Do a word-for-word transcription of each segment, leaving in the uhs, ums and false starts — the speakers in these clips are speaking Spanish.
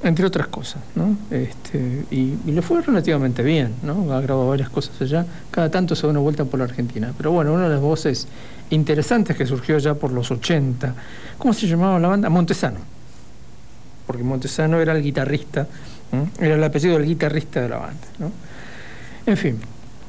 Entre otras cosas, ¿no? Este, y, y le fue relativamente bien, ¿no? Ha grabado varias cosas allá. Cada tanto se da una vuelta por la Argentina. Pero bueno, una de las voces interesantes que surgió allá por los ochenta. ¿Cómo se llamaba la banda? Montesano. Porque Montesano era el guitarrista, ¿no? Era el apellido del guitarrista de la banda, ¿no? En fin,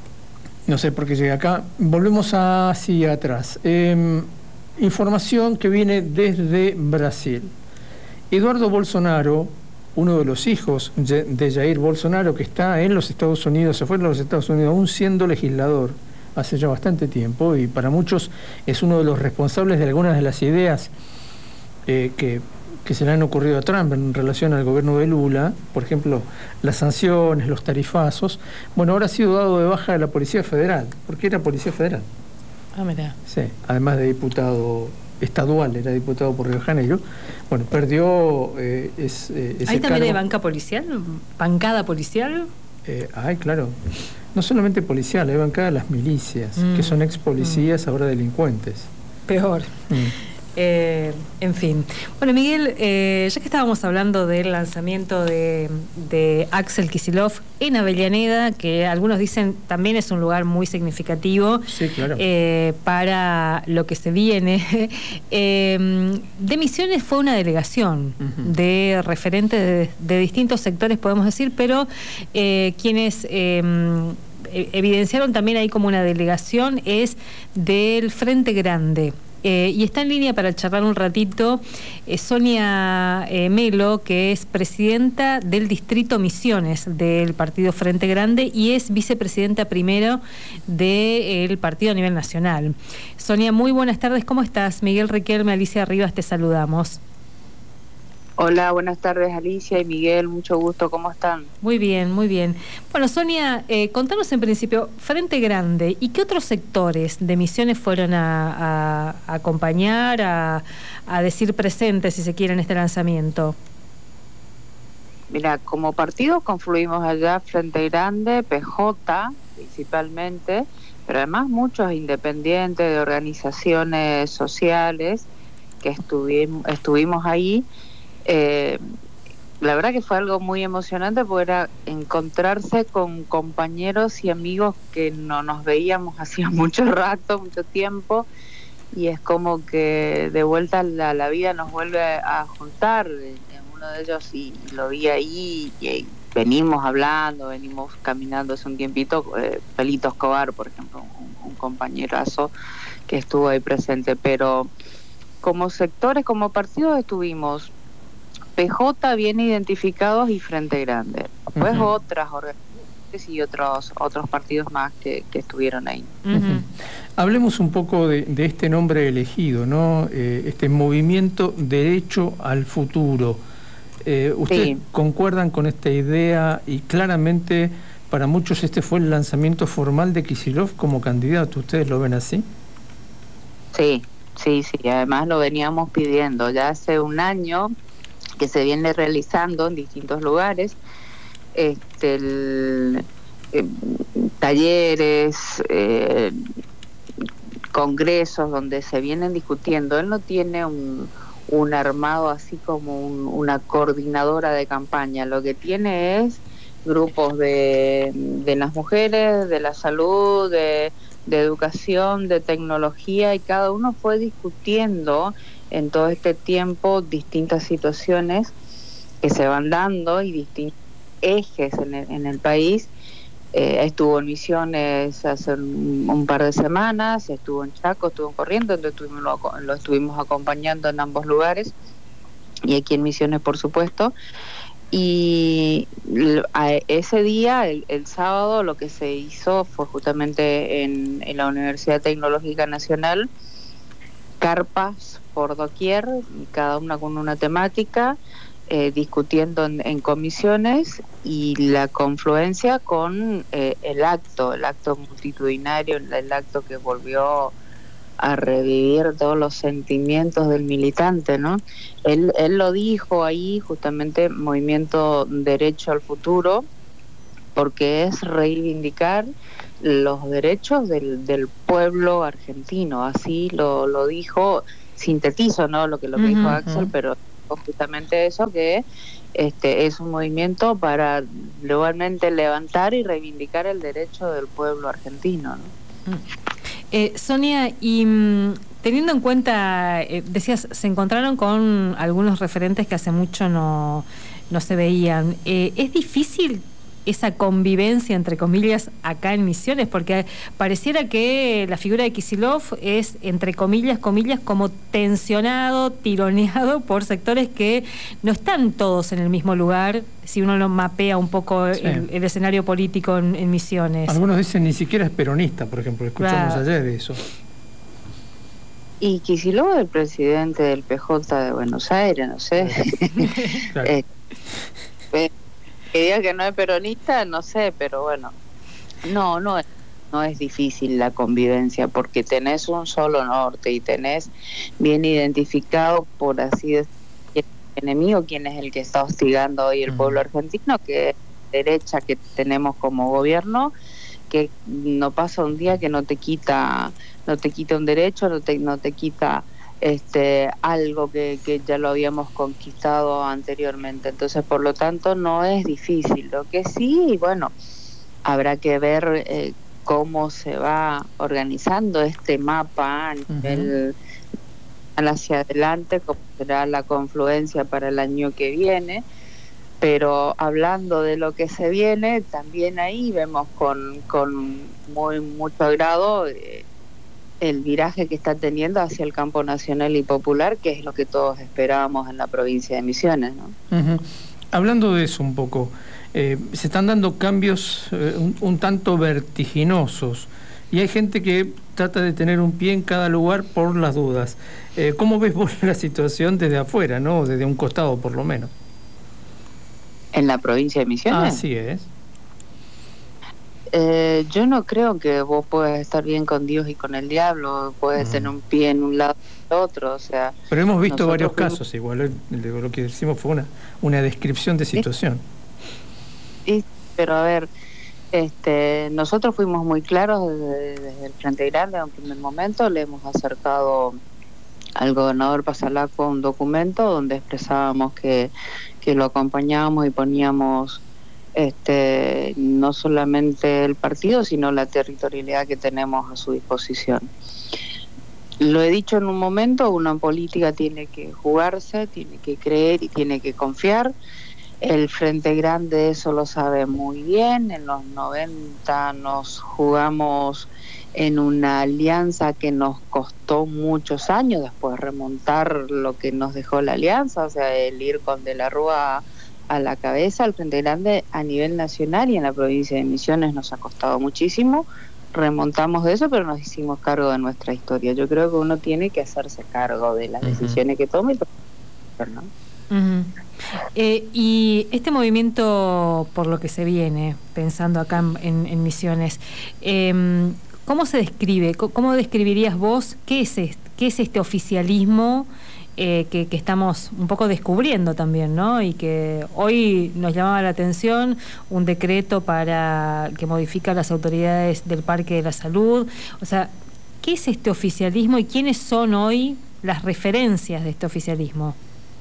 no sé por qué llegué acá. Volvemos hacia atrás. Eh, información que viene desde Brasil. Eduardo Bolsonaro, uno de los hijos de Jair Bolsonaro, que está en los Estados Unidos, se fue a los Estados Unidos aún siendo legislador hace ya bastante tiempo, y para muchos es uno de los responsables de algunas de las ideas eh, que, que se le han ocurrido a Trump en relación al gobierno de Lula, por ejemplo, las sanciones, los tarifazos. Bueno, ahora ha sido dado de baja de la Policía Federal, porque era Policía Federal. Ah, mira. Sí, además de diputado estadual, era diputado por Río de Janeiro. Bueno, perdió eh, es, eh, ese ¿Hay también cargo. de banca policial? ¿Bancada policial? Eh, ay, claro. No solamente policial, hay bancada de las milicias, mm. que son ex policías, mm. ahora delincuentes. Peor. Mm. Eh, en fin. Bueno, Miguel, eh, ya que estábamos hablando del lanzamiento de, de Axel Kicillof en Avellaneda, que algunos dicen también es un lugar muy significativo, sí, claro. eh, para lo que se viene. eh, de Misiones fue una delegación uh-huh. de referentes de, de distintos sectores, podemos decir, pero eh, quienes... Eh, evidenciaron también ahí como una delegación es del Frente Grande. Eh, y está en línea para charlar un ratito eh, Sonia eh, Melo, que es presidenta del Distrito Misiones del Partido Frente Grande y es vicepresidenta primero del partido a nivel nacional. Sonia, muy buenas tardes, ¿cómo estás? Miguel Riquelme, Alicia Rivas, te saludamos. Hola, buenas tardes Alicia y Miguel, mucho gusto, ¿cómo están? Muy bien, muy bien. Bueno, Sonia, eh, contanos en principio, Frente Grande, ¿y qué otros sectores de Misiones fueron a, a, a acompañar, a, a decir presentes, si se quiere, en este lanzamiento? Mira, como partido confluimos allá Frente Grande, P J principalmente, pero además muchos independientes de organizaciones sociales que estuvimos, estuvimos ahí. Eh, la verdad que fue algo muy emocionante porque era encontrarse con compañeros y amigos que no nos veíamos hacía mucho rato, mucho tiempo, y es como que de vuelta la, la vida nos vuelve a juntar. Uno de ellos y, y lo vi ahí y, y venimos hablando, venimos caminando hace un tiempito, eh, Pelito Escobar, por ejemplo, un, un compañerazo que estuvo ahí presente, pero como sectores, como partidos estuvimos P J bien identificados y Frente Grande. Pues uh-huh. otras organizaciones y otros otros partidos más que, que estuvieron ahí. Uh-huh. Hablemos un poco de, de este nombre elegido, ¿no? Eh, este movimiento Derecho al Futuro. Eh, ¿Ustedes sí. concuerdan con esta idea? Y claramente para muchos este fue el lanzamiento formal de Kicillof como candidato. ¿Ustedes lo ven así? Sí, sí, sí. Además lo veníamos pidiendo ya hace un año, que se viene realizando en distintos lugares, este, el, eh, talleres, eh, congresos donde se vienen discutiendo. Él no tiene un, un armado así como un, una coordinadora de campaña, lo que tiene es grupos de, de las mujeres, de la salud, de, de educación, de tecnología, y cada uno fue discutiendo en todo este tiempo distintas situaciones que se van dando y distintos ejes en el, en el país. Eh, estuvo en Misiones hace un, un par de semanas, estuvo en Chaco, estuvo en Corrientes, donde estuvimos, lo, lo estuvimos acompañando en ambos lugares, y aquí en Misiones, por supuesto. Y a ese día, el, el sábado, lo que se hizo fue justamente en, en la Universidad Tecnológica Nacional, carpas por doquier, cada una con una temática, eh, discutiendo en, en comisiones, y la confluencia con eh, el acto, el acto multitudinario, el acto que volvió a revivir todos los sentimientos del militante, ¿no? Él, él lo dijo ahí, justamente, Movimiento Derecho al Futuro, porque es reivindicar los derechos del, del pueblo argentino. Así lo, lo dijo, sintetizo, ¿no? Lo que, lo que uh-huh, dijo Axel, pero justamente eso, que este es un movimiento para globalmente levantar y reivindicar el derecho del pueblo argentino, ¿no? Eh, Sonia, y mm, teniendo en cuenta, eh, decías, se encontraron con algunos referentes que hace mucho no, no se veían. Eh, ¿Es difícil esa convivencia, entre comillas, acá en Misiones? Porque pareciera que la figura de Kicillof es, entre comillas, comillas, como tensionado, tironeado por sectores que no están todos en el mismo lugar, si uno lo mapea un poco sí. el, el escenario político en, en Misiones. Algunos dicen ni siquiera es peronista, por ejemplo, escuchamos claro. ayer eso. Y Kicillof es el presidente del P J de Buenos Aires, no sé. Claro. eh, eh, Que diga que no es peronista, no sé, pero bueno, no, no es, no es difícil la convivencia, porque tenés un solo norte y tenés bien identificado, por así decirlo, el enemigo, quién es el que está hostigando hoy el uh-huh. pueblo argentino, que es la derecha que tenemos como gobierno, que no pasa un día que no te quita, no te quita un derecho, no te, no te quita este algo que, que ya lo habíamos conquistado anteriormente. Entonces, por lo tanto, no es difícil. Lo que sí, bueno, habrá que ver eh, cómo se va organizando este mapa a nivel uh-huh. hacia adelante, cómo será la confluencia para el año que viene. Pero hablando de lo que se viene, también ahí vemos con, con muy mucho agrado eh, el viraje que está teniendo hacia el campo nacional y popular, que es lo que todos esperábamos en la provincia de Misiones, ¿no? Uh-huh. Hablando de eso un poco, eh, se están dando cambios eh, un, un tanto vertiginosos, y hay gente que trata de tener un pie en cada lugar por las dudas. Eh, ¿Cómo ves vos la situación desde afuera, no? Desde un costado, por lo menos. ¿En la provincia de Misiones? Así es. Eh, yo no creo que vos puedas estar bien con Dios y con el diablo, puedes uh-huh. tener un pie en un lado y en otro, o sea... Pero hemos visto varios fuimos... casos, igual lo que decimos fue una, una descripción de situación. Sí, pero a ver, este, nosotros fuimos muy claros desde, desde el Frente Grande en un primer momento, le hemos acercado al gobernador Pasalaco un documento donde expresábamos que, que lo acompañábamos y poníamos... Este, no solamente el partido, sino la territorialidad que tenemos a su disposición. Lo he dicho en un momento, una política tiene que jugarse, tiene que creer y tiene que confiar. El Frente Grande eso lo sabe muy bien. En los noventa nos jugamos en una alianza que nos costó muchos años después remontar lo que nos dejó la alianza, o sea, el ir con De la Rúa a la cabeza. El Frente Grande a nivel nacional y en la provincia de Misiones nos ha costado muchísimo, remontamos de eso, pero nos hicimos cargo de nuestra historia. Yo creo que uno tiene que hacerse cargo de las uh-huh. decisiones que tome, ¿no? Uh-huh. eh, y este movimiento, por lo que se viene pensando acá en, en Misiones, eh, ¿cómo se describe? ¿Cómo describirías vos qué es este, qué es este oficialismo Eh, que, que estamos un poco descubriendo también, ¿no? Y que hoy nos llamaba la atención un decreto para que modifica las autoridades del Parque de la Salud. O sea, ¿qué es este oficialismo y quiénes son hoy las referencias de este oficialismo?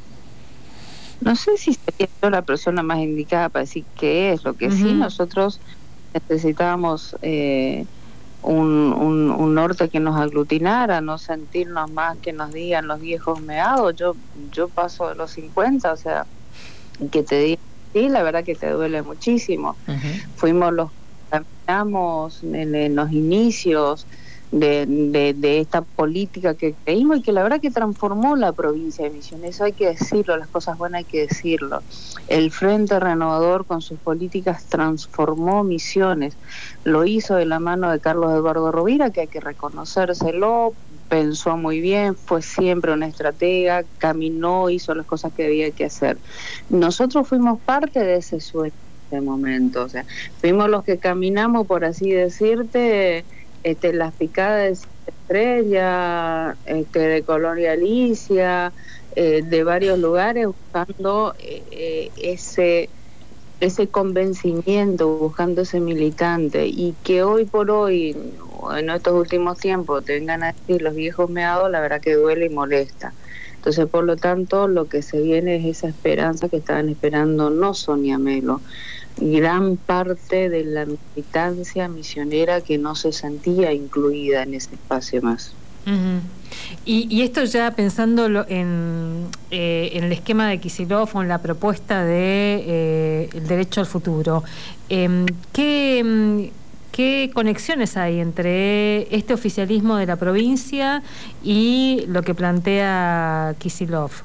No sé si sería yo la persona más indicada para decir qué es. Lo que uh-huh. sí nosotros necesitábamos eh, Un, un, un norte que nos aglutinara, no sentirnos más que nos digan los viejos meados. Yo yo paso de los cincuenta, o sea, que te digan, sí, la verdad que te duele muchísimo. Uh-huh. Fuimos los que caminamos en, en los inicios de, de, de esta política que creímos y que la verdad que transformó la provincia de Misiones. Eso hay que decirlo, las cosas buenas hay que decirlo. El Frente Renovador con sus políticas transformó Misiones, lo hizo de la mano de Carlos Eduardo Rovira, que hay que reconocérselo, pensó muy bien, fue siempre una estratega, caminó, hizo las cosas que había que hacer. Nosotros fuimos parte de ese sueño, de ese momento, o sea, fuimos los que caminamos, por así decirte, Este, las picadas de Estrella, este, de Colonia Alicia, eh, de varios lugares, buscando eh, ese ese convencimiento, buscando ese militante, y que hoy por hoy, en estos últimos tiempos, te vengan a decir los viejos meados, la verdad que duele y molesta. Entonces, por lo tanto, lo que se viene es esa esperanza que estaban esperando no Sonia Melo, gran parte de la militancia misionera que no se sentía incluida en ese espacio más. Uh-huh. Y, y esto ya pensándolo en, eh, en el esquema de Kicillof o en la propuesta de eh, el derecho al futuro, eh, ¿qué, ¿qué conexiones hay entre este oficialismo de la provincia y lo que plantea Kicillof?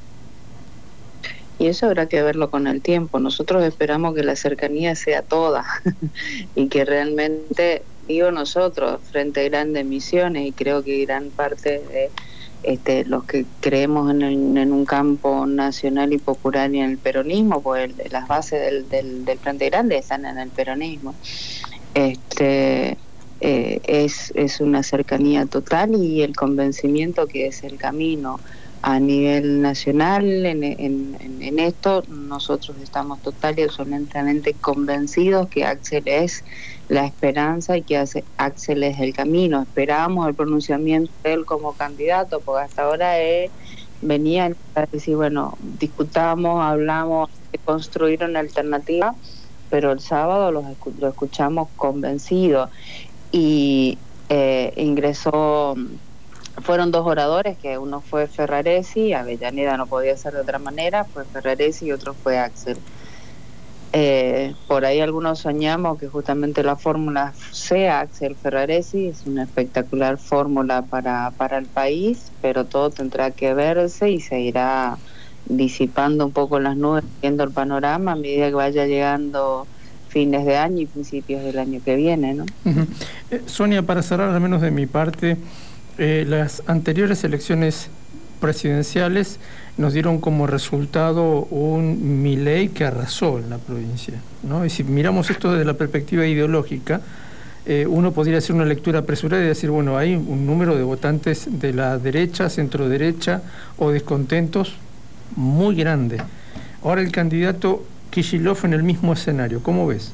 Y eso habrá que verlo con el tiempo. Nosotros esperamos que la cercanía sea toda y que realmente, digo nosotros, Frente Grande Misiones, y creo que gran parte de este, los que creemos en, el, en un campo nacional y popular y en el peronismo, pues el, las bases del, del, del Frente Grande están en el peronismo. Este, eh, es, es una cercanía total y el convencimiento que es el camino a nivel nacional en, en, en esto. Nosotros estamos total y absolutamente convencidos que Axel es la esperanza y que hace, Axel es el camino. Esperábamos el pronunciamiento de él como candidato, porque hasta ahora él venía a decir, bueno, discutamos, hablamos de construir una alternativa, pero el sábado lo, lo escuchamos convencido y eh, ingresó. Fueron dos oradores, que uno fue Ferraresi, Avellaneda no podía ser de otra manera, fue Ferraresi y otro fue Axel. Eh, por ahí algunos soñamos que justamente la fórmula sea Axel Ferraresi, es una espectacular fórmula para, para el país, pero todo tendrá que verse y se irá disipando un poco las nubes, viendo el panorama a medida que vaya llegando fines de año y principios del año que viene, ¿no? Uh-huh. eh, Sonia, para cerrar al menos de mi parte, Eh, las anteriores elecciones presidenciales nos dieron como resultado un Milei que arrasó en la provincia, ¿no? Y si miramos esto desde la perspectiva ideológica, eh, uno podría hacer una lectura apresurada y decir, bueno, hay un número de votantes de la derecha, centro derecha o descontentos muy grande. Ahora el candidato Kicillof en el mismo escenario, ¿cómo ves?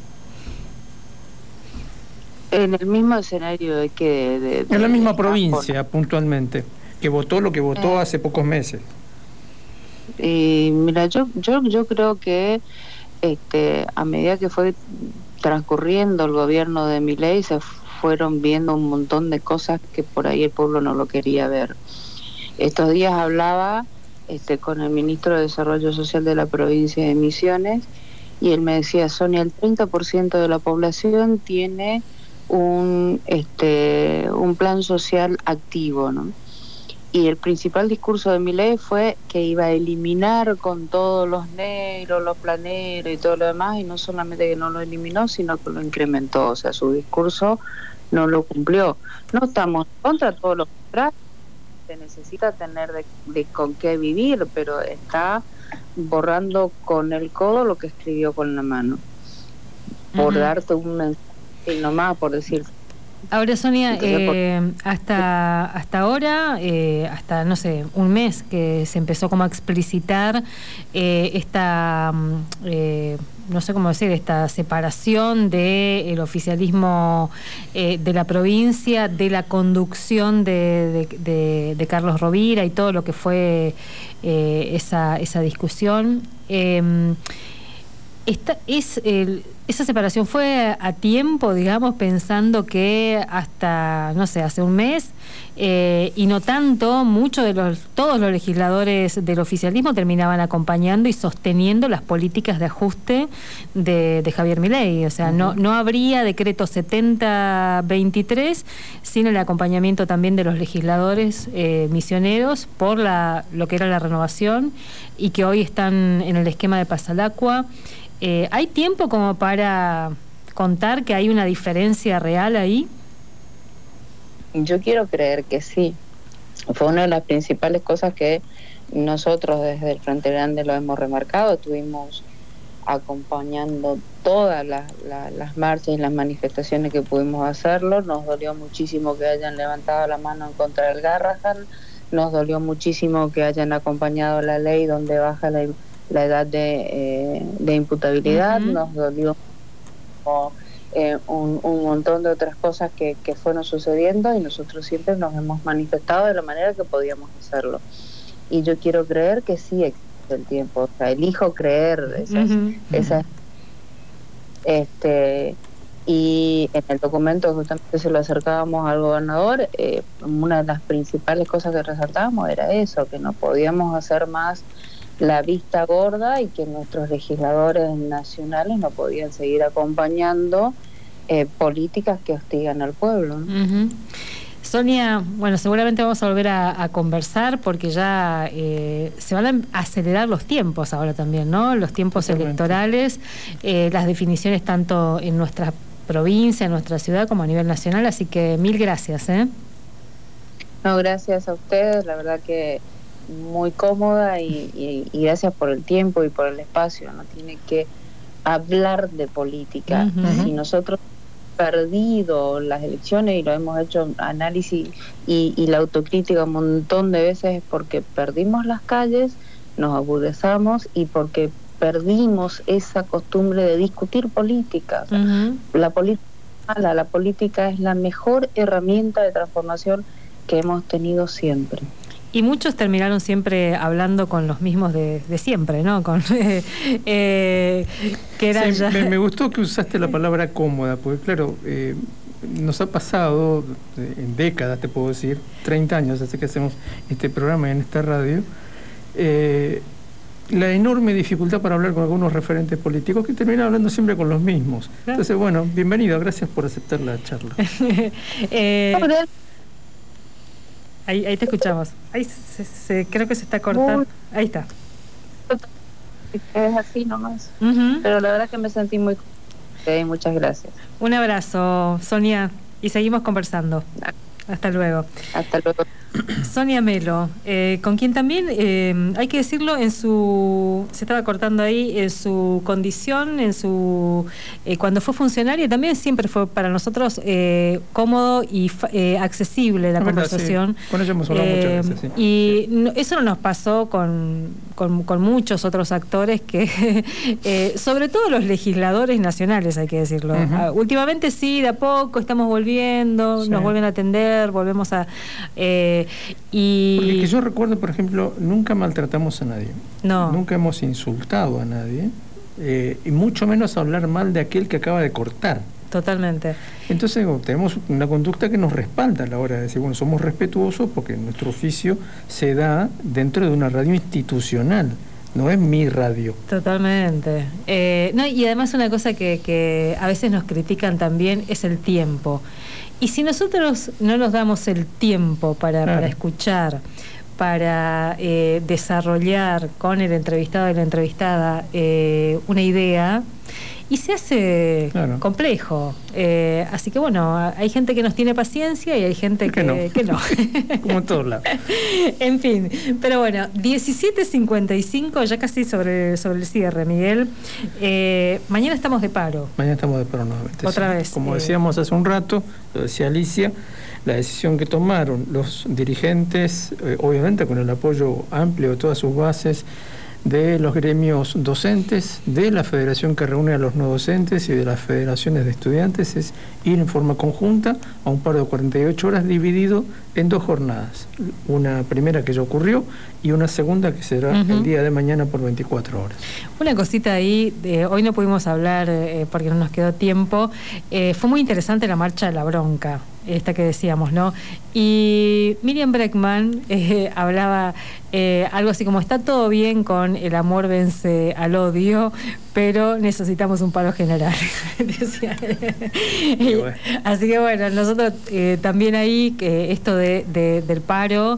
En el mismo escenario de que... De, de, en la misma de provincia, Japón. Puntualmente, que votó lo que votó eh. hace pocos meses. Y mira, yo yo yo creo que este a medida que fue transcurriendo el gobierno de Milei, se fueron viendo un montón de cosas que por ahí el pueblo no lo quería ver. Estos días hablaba este con el ministro de Desarrollo Social de la provincia de Misiones, y él me decía, Sonia, el treinta por ciento de la población tiene un este un plan social activo, ¿no? Y el principal discurso de Milei fue que iba a eliminar con todos los negros, los planeros y todo lo demás, y no solamente que no lo eliminó, sino que lo incrementó. O sea, su discurso no lo cumplió. No estamos contra todo lo contrario, se necesita tener de, de con qué vivir, pero está borrando con el codo lo que escribió con la mano. Por uh-huh. darte un mensaje y nomás, por decir. Ahora, Sonia, eh, hasta hasta ahora, eh, hasta, no sé, un mes que se empezó como a explicitar eh, esta, eh, no sé cómo decir, esta separación del oficialismo eh, de la provincia, de la conducción de, de, de, de Carlos Rovira y todo lo que fue eh, esa, esa discusión. Eh, esta es el... ¿Esa separación fue a tiempo, digamos, pensando que hasta, no sé, hace un mes, eh, y no tanto, muchos de los, todos los legisladores del oficialismo terminaban acompañando y sosteniendo las políticas de ajuste de, de Javier Milei? O sea, uh-huh. no, no habría decreto setenta veintitrés sin el acompañamiento también de los legisladores eh, misioneros por la, lo que era la renovación, y que hoy están en el esquema de Pasalacua. Eh, ¿Hay tiempo como para contar que hay una diferencia real ahí? Yo quiero creer que sí. Fue una de las principales cosas que nosotros desde el Frente Grande lo hemos remarcado. Estuvimos acompañando todas las, las, las marchas y las manifestaciones que pudimos hacerlo. Nos dolió muchísimo que hayan levantado la mano en contra del Garrahan. Nos dolió muchísimo que hayan acompañado la ley donde baja la la edad de, eh, de imputabilidad. Uh-huh. Nos dolió eh, un, un montón de otras cosas que, que fueron sucediendo, y nosotros siempre nos hemos manifestado de la manera que podíamos hacerlo. y yo quiero creer que sí existe el tiempo, o sea, elijo creer esas, uh-huh. esas este y en el documento justamente se lo acercábamos al gobernador, eh, una de las principales cosas que resaltábamos era eso, que no podíamos hacer más la vista gorda y que nuestros legisladores nacionales no podían seguir acompañando eh, políticas que hostigan al pueblo, ¿no? Uh-huh. Sonia, bueno, seguramente vamos a volver a, a conversar porque ya eh, se van a acelerar los tiempos ahora también, ¿no? Los tiempos Totalmente. electorales, eh, las definiciones tanto en nuestra provincia, en nuestra ciudad, como a nivel nacional, así que mil gracias, ¿eh? No, gracias a ustedes, la verdad que muy cómoda y, y, y gracias por el tiempo y por el espacio. No tiene que hablar de política. Uh-huh. Si nosotros perdido las elecciones y lo hemos hecho análisis y, y la autocrítica un montón de veces es porque perdimos las calles, nos agudezamos y porque perdimos esa costumbre de discutir política. Uh-huh. La política la, la política es la mejor herramienta de transformación que hemos tenido siempre. Y muchos terminaron siempre hablando con los mismos de, de siempre, ¿no? Con eh, eh, que era sí, ya... me, me gustó que usaste la palabra cómoda, porque claro, eh, nos ha pasado en décadas, te puedo decir, treinta años, hace que hacemos este programa en esta radio, eh, la enorme dificultad para hablar con algunos referentes políticos que terminan hablando siempre con los mismos. Entonces, bueno, bienvenido, gracias por aceptar la charla. eh, ahí, ahí te escuchamos. Ahí se, se, creo que se está cortando. Ahí está. Es así nomás. Uh-huh. Pero la verdad es que me sentí muy... Okay, muchas gracias. Un abrazo, Sonia, y seguimos conversando. Hasta luego. Hasta luego. Sonia Melo, eh, con quien también, eh, hay que decirlo, en su, se estaba cortando ahí, en su condición, en su eh, cuando fue funcionaria, también siempre fue para nosotros eh, cómodo y eh, accesible la, la conversación. Sí. Con ella hemos hablado eh, muchas veces. Sí. Y no, eso no nos pasó con, con, con muchos otros actores que, eh, sobre todo los legisladores nacionales, hay que decirlo. Uh-huh. Uh, últimamente sí, de a poco estamos volviendo, sí. nos vuelven a atender, volvemos a... Eh, Y... Porque que yo recuerdo, por ejemplo, nunca maltratamos a nadie. No. Nunca hemos insultado a nadie. Eh, y mucho menos hablar mal de aquel que acaba de cortar. Totalmente. Entonces tenemos una conducta que nos respalda a la hora de decir, bueno, somos respetuosos porque nuestro oficio se da dentro de una radio institucional. No es mi radio. Totalmente. Eh, no, y además una cosa que, que a veces nos critican también es el tiempo. Y si nosotros no nos damos el tiempo para, claro. para escuchar, para eh, desarrollar con el entrevistado y la entrevistada eh, una idea, y se hace claro. complejo. Eh, así que bueno, hay gente que nos tiene paciencia y hay gente que, que no. Que no. Como en todos lados. En fin, pero bueno, diecisiete cincuenta y cinco, ya casi sobre, sobre el cierre, Miguel. Eh, mañana estamos de paro. Mañana estamos de paro nuevamente. Otra sí. vez. Como eh... decíamos hace un rato, lo decía Alicia, la decisión que tomaron los dirigentes, eh, obviamente con el apoyo amplio de todas sus bases, de los gremios docentes, de la federación que reúne a los no docentes y de las federaciones de estudiantes, es ir en forma conjunta a un paro de cuarenta y ocho horas dividido en dos jornadas. Una primera que ya ocurrió y una segunda que será uh-huh. el día de mañana por veinticuatro horas. Una cosita ahí, eh, hoy no pudimos hablar eh, porque no nos quedó tiempo, eh, fue muy interesante la marcha de la bronca, esta que decíamos, ¿no? Y Miriam Bregman eh, hablaba eh, algo así como, está todo bien con el amor vence al odio, pero necesitamos un paro general. Decía. Bueno. Así que bueno, nosotros eh, también ahí, que esto de, de, del paro,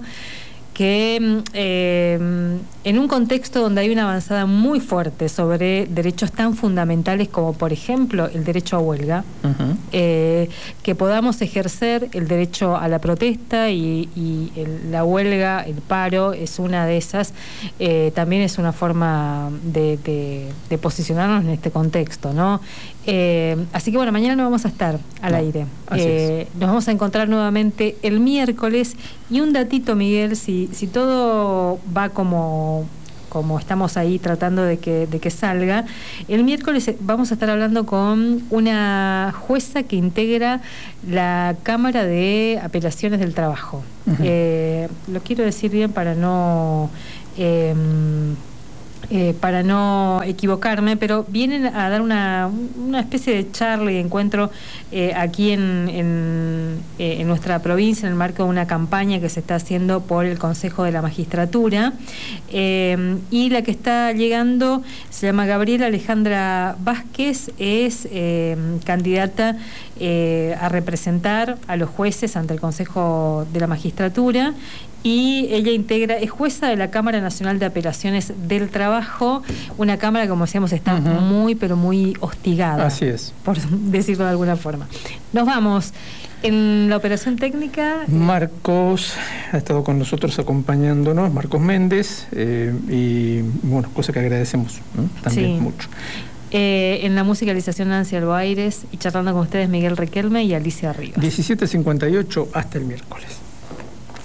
que eh, en un contexto donde hay una avanzada muy fuerte sobre derechos tan fundamentales como, por ejemplo, el derecho a huelga, uh-huh. eh, que podamos ejercer el derecho a la protesta y, y el, la huelga, el paro, es una de esas, eh, también es una forma de, de, de posicionarnos en este contexto, ¿no? Eh, así que bueno, mañana no vamos a estar al no, aire. Eh, nos vamos a encontrar nuevamente el miércoles. Y un datito, Miguel, si, si todo va como, como estamos ahí tratando de que, de que salga. El miércoles vamos a estar hablando con una jueza que integra la Cámara de Apelaciones del Trabajo. Uh-huh. Eh, lo quiero decir bien para no... Eh, Eh, para no equivocarme, pero vienen a dar una, una especie de charla y encuentro eh, aquí en, en, eh, en nuestra provincia, en el marco de una campaña que se está haciendo por el Consejo de la Magistratura, eh, y la que está llegando se llama Gabriela Alejandra Vázquez, es eh, candidata eh, a representar a los jueces ante el Consejo de la Magistratura, y ella integra, es jueza de la Cámara Nacional de Apelaciones del Trabajo, una cámara que, como decíamos, está uh-huh. muy, pero muy hostigada. Así es. Por decirlo de alguna forma. Nos vamos. En la operación técnica... Marcos ha estado con nosotros acompañándonos, Marcos Méndez, eh, y bueno, cosa que agradecemos, ¿no? También sí. mucho. Eh, en la musicalización Nancy Albaires, y charlando con ustedes Miguel Riquelme y Alicia Rivas. diecisiete cincuenta y ocho, hasta el miércoles.